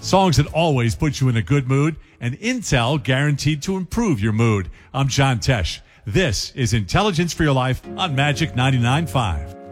Songs that always put you in a good mood, and Intel guaranteed to improve your mood. I'm John Tesh. This is Intelligence for Your Life on Magic 99.5.